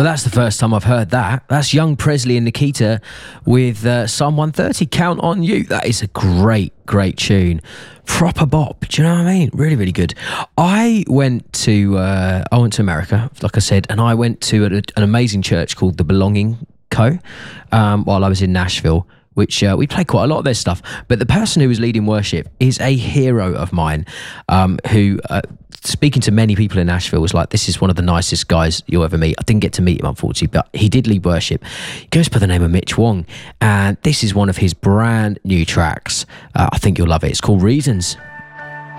Well, that's the first time I've heard that. That's Young Presley and Nikita with Psalm 130, Count on You. That is a great tune. Proper bop. Do you know what I mean? Really, really good. I went to America, like I said, and I went to an amazing church called the Belonging Co. While I was in Nashville, which we played quite a lot of their stuff. But the person who was leading worship is a hero of mine, who, speaking to many people in Nashville, was like, this is one of the nicest guys you'll ever meet. I didn't get to meet him, unfortunately, but he did lead worship. He goes by the name of Mitch Wong, and this is one of his brand new tracks. I think you'll love it. It's called Reasons.